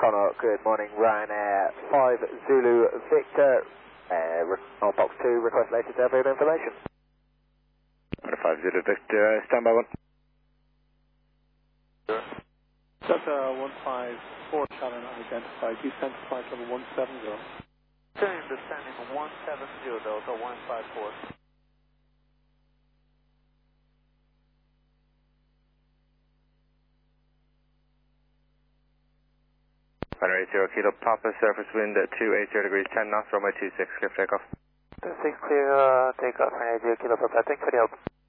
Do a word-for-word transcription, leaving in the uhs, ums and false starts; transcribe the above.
Connor, good morning, Ryanair five Zulu Victor, uh, on box two, request latest airfield information. five Zulu Victor, uh, standby one. Delta one five four, channel unidentified, descent to flight level one seven zero. Turning descending from one seven zero, Delta one five four. Runway eight zero Kilo Papa, surface wind at two eighty degrees ten knots, runway two six, clear for takeoff. two six clear, uh, takeoff, runway eight zero Kilo Papa, thanks for the help.